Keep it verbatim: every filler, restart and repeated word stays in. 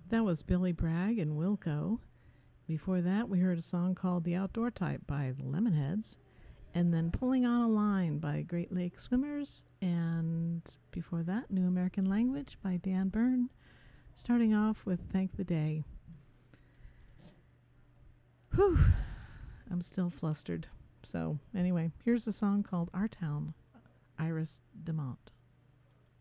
That was Billy Bragg and Wilco. Before that, we heard a song called The Outdoor Type by the Lemonheads. And then Pulling on a Line by Great Lake Swimmers. And before that, New American Language by Dan Byrne. Starting off with Thank the Day. Whew, I'm still flustered. So, anyway, here's a song called Our Town, Iris DeMont.